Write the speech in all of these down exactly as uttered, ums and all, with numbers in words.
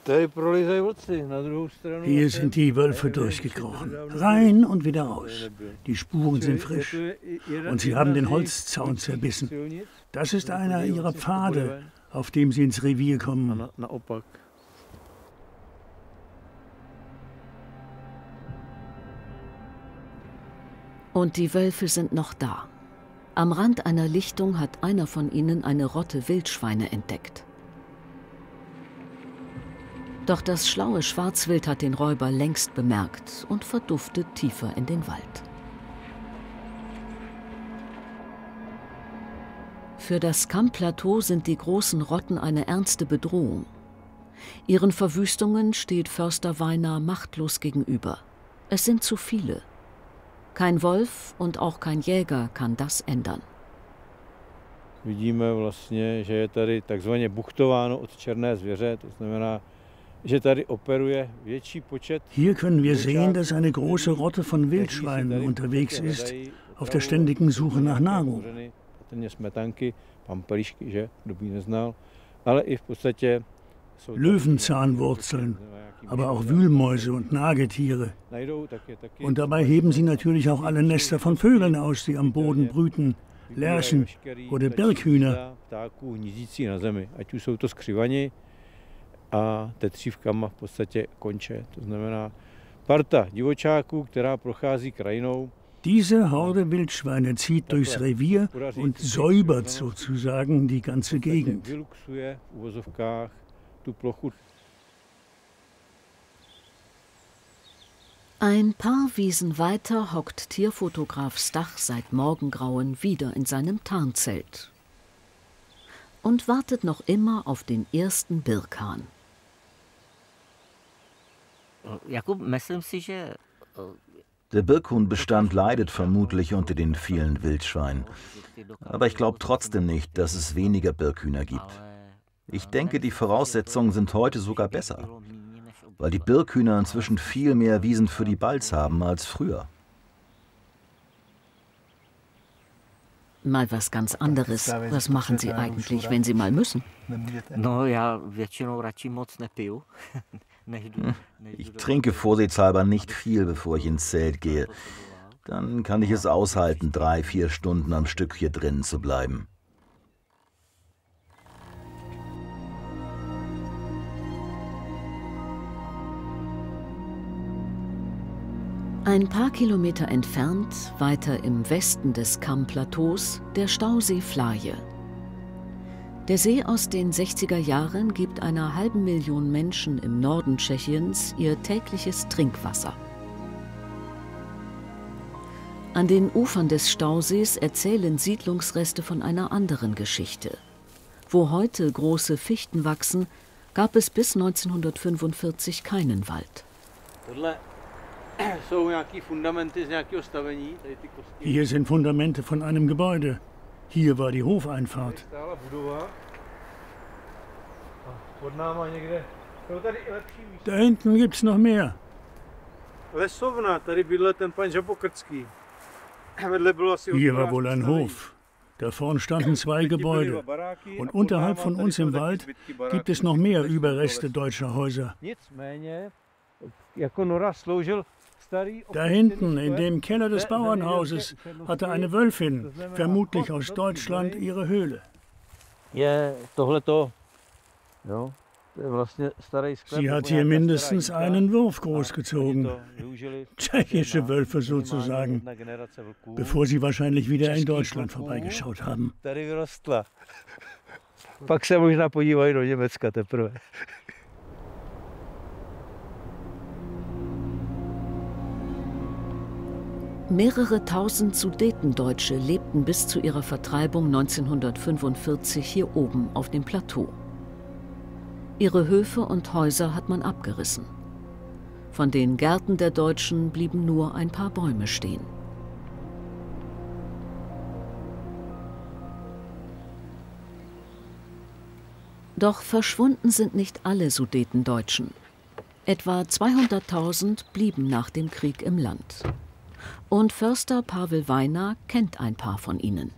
Hier sind die Wölfe durchgekrochen. Rein und wieder raus. Die Spuren sind frisch. Und sie haben den Holzzaun zerbissen. Das ist einer ihrer Pfade, auf dem sie ins Revier kommen. Und die Wölfe sind noch da. Am Rand einer Lichtung hat einer von ihnen eine Rotte Wildschweine entdeckt. Doch das schlaue Schwarzwild hat den Räuber längst bemerkt und verduftet tiefer in den Wald. Für das Kamm-Plateau sind die großen Rotten eine ernste Bedrohung. Ihren Verwüstungen steht Förster Weiner machtlos gegenüber. Es sind zu viele. Kein Wolf und auch kein Jäger kann das ändern. Vidíme vlastně, že je tady takzvaně buchtováno od černé zvěře, to znamená, Hier können wir sehen, dass eine große Rotte von Wildschweinen unterwegs ist, auf der ständigen Suche nach Nahrung. Löwenzahnwurzeln, aber auch Wühlmäuse und Nagetiere. Und dabei heben sie natürlich auch alle Nester von Vögeln aus, die am Boden brüten, Lerchen oder Berghühner. A tetřívkama v podstatě konče. To znamená parta divočáků, která prochází krajinou. Diese Horde Wildschweine zieht durchs Revier und säubert sozusagen die ganze Gegend. Ein paar Wiesen weiter hockt Tierfotograf Stach seit Morgengrauen wieder in seinem Tarnzelt und wartet noch immer auf den ersten Birkhahn. Der Birkhuhnbestand leidet vermutlich unter den vielen Wildschweinen. Aber ich glaube trotzdem nicht, dass es weniger Birkhühner gibt. Ich denke, die Voraussetzungen sind heute sogar besser, weil die Birkhühner inzwischen viel mehr Wiesen für die Balz haben als früher. Mal was ganz anderes. Was machen Sie eigentlich, wenn Sie mal müssen? Ich trinke vorsichtshalber nicht viel, bevor ich ins Zelt gehe. Dann kann ich es aushalten, drei, vier Stunden am Stück hier drinnen zu bleiben. Ein paar Kilometer entfernt, weiter im Westen des Kamm-Plateaus, der Stausee Flaje. Der See aus den sechziger Jahren gibt einer halben Million Menschen im Norden Tschechiens ihr tägliches Trinkwasser. An den Ufern des Stausees erzählen Siedlungsreste von einer anderen Geschichte. Wo heute große Fichten wachsen, gab es bis neunzehnhundertfünfundvierzig keinen Wald. Hier sind Fundamente von einem Gebäude. Hier war die Hofeinfahrt. Da hinten gibt's noch mehr. Hier war wohl ein Hof. Da vorn standen zwei Gebäude. Und unterhalb von uns im Wald gibt es noch mehr Überreste deutscher Häuser. Da hinten, in dem Keller des Bauernhauses, hatte eine Wölfin, vermutlich aus Deutschland, ihre Höhle. Sie hat hier mindestens einen Wurf großgezogen. Tschechische Wölfe sozusagen, bevor sie wahrscheinlich wieder in Deutschland vorbeigeschaut haben. Mehrere tausend Sudetendeutsche lebten bis zu ihrer Vertreibung neunzehnhundertfünfundvierzig hier oben auf dem Plateau. Ihre Höfe und Häuser hat man abgerissen. Von den Gärten der Deutschen blieben nur ein paar Bäume stehen. Doch verschwunden sind nicht alle Sudetendeutschen. Etwa zweihunderttausend blieben nach dem Krieg im Land. Und Förster Pavel Weiner kennt ein paar von ihnen.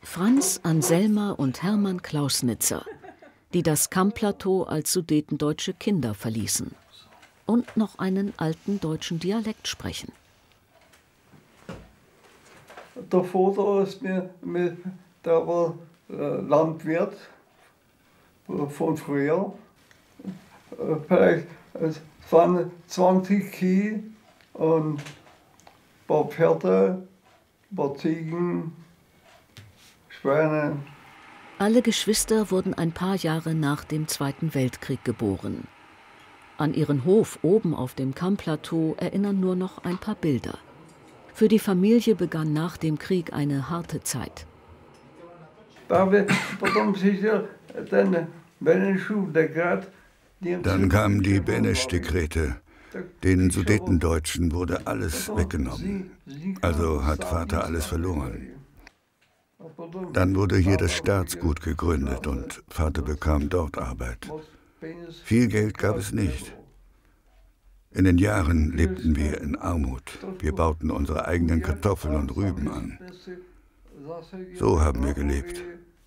Franz, Anselma und Hermann Klausnitzer, die das Kammplateau als sudetendeutsche Kinder verließen und noch einen alten deutschen Dialekt sprechen. Der Vater ist mir, mit, der war äh, Landwirt von früher. Äh, vielleicht es waren zwanzig Kühe und ein paar Pferde, ein paar Ziegen, Schweine. Alle Geschwister wurden ein paar Jahre nach dem Zweiten Weltkrieg geboren. An ihren Hof oben auf dem Kammplateau erinnern nur noch ein paar Bilder. Für die Familie begann nach dem Krieg eine harte Zeit. Dann kamen die Benesch-Dekrete. Den Sudetendeutschen wurde alles weggenommen. Also hat Vater alles verloren. Dann wurde hier das Staatsgut gegründet und Vater bekam dort Arbeit. Viel Geld gab es nicht. In den Jahren lebten wir in Armut. Wir bauten unsere eigenen Kartoffeln und Rüben an. So haben wir gelebt.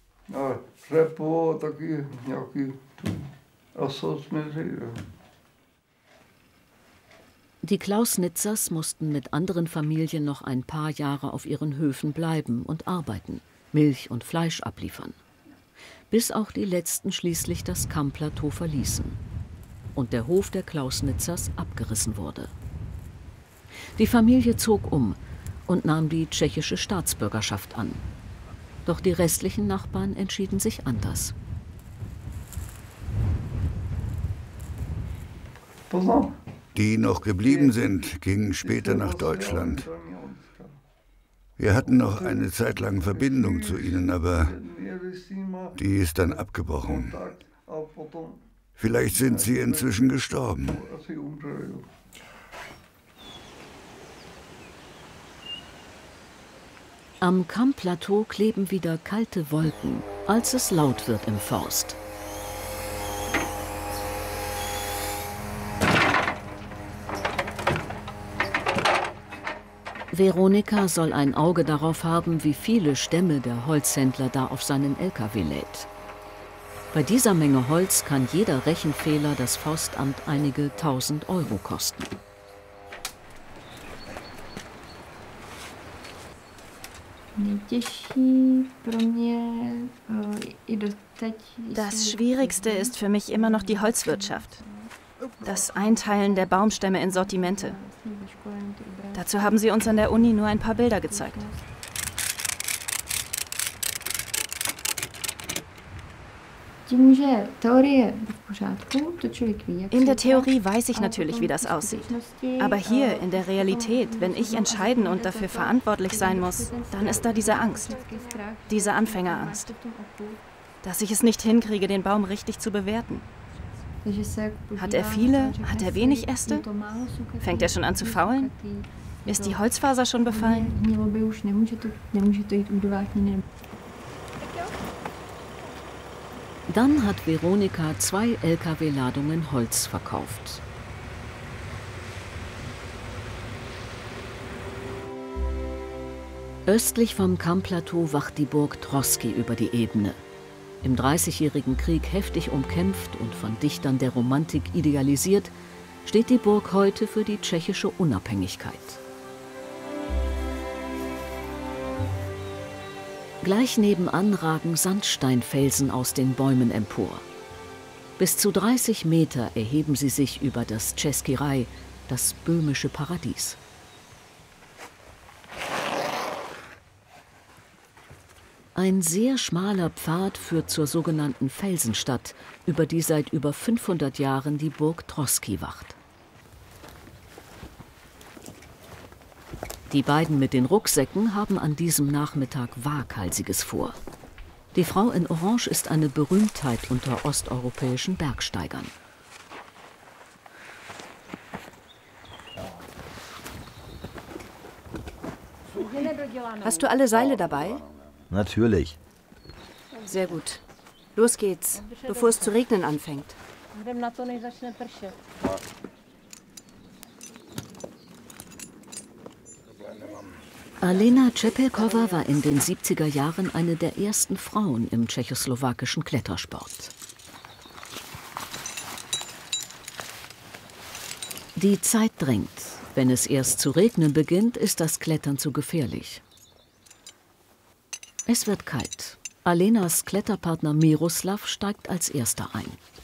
Die Klausnitzers mussten mit anderen Familien noch ein paar Jahre auf ihren Höfen bleiben und arbeiten, Milch und Fleisch abliefern. Bis auch die letzten schließlich das Kammplateau verließen und der Hof der Klausnitzers abgerissen wurde. Die Familie zog um und nahm die tschechische Staatsbürgerschaft an. Doch die restlichen Nachbarn entschieden sich anders. Die noch geblieben sind, gingen später nach Deutschland. Wir hatten noch eine Zeit lang Verbindung zu ihnen, aber die ist dann abgebrochen. Vielleicht sind sie inzwischen gestorben. Am Kammplateau kleben wieder kalte Wolken, als es laut wird im Forst. Veronika soll ein Auge darauf haben, wie viele Stämme der Holzhändler da auf seinen L K W lädt. Bei dieser Menge Holz kann jeder Rechenfehler das Forstamt einige tausend Euro kosten. Das Schwierigste ist für mich immer noch die Holzwirtschaft. Das Einteilen der Baumstämme in Sortimente. Dazu haben sie uns an der Uni nur ein paar Bilder gezeigt. In der Theorie weiß ich natürlich, wie das aussieht. Aber hier, in der Realität, wenn ich entscheiden und dafür verantwortlich sein muss, dann ist da diese Angst. Diese Anfängerangst. Dass ich es nicht hinkriege, den Baum richtig zu bewerten. Hat er viele? Hat er wenig Äste? Fängt er schon an zu faulen? Ist die Holzfaser schon befallen? Dann hat Veronika zwei L K W-Ladungen Holz verkauft. Östlich vom Kammplateau wacht die Burg Troski über die Ebene. Im Dreißigjährigen Krieg heftig umkämpft und von Dichtern der Romantik idealisiert, steht die Burg heute für die tschechische Unabhängigkeit. Gleich nebenan ragen Sandsteinfelsen aus den Bäumen empor. Bis zu dreißig Meter erheben sie sich über das Český ráj, das böhmische Paradies. Ein sehr schmaler Pfad führt zur sogenannten Felsenstadt, über die seit über fünfhundert Jahren die Burg Troski wacht. Die beiden mit den Rucksäcken haben an diesem Nachmittag Waghalsiges vor. Die Frau in Orange ist eine Berühmtheit unter osteuropäischen Bergsteigern. Hast du alle Seile dabei? Natürlich. Sehr gut. Los geht's, bevor es zu regnen anfängt. Alena Čepelková war in den siebziger Jahren eine der ersten Frauen im tschechoslowakischen Klettersport. Die Zeit drängt. Wenn es erst zu regnen beginnt, ist das Klettern zu gefährlich. Es wird kalt. Alenas Kletterpartner Miroslav steigt als erster ein.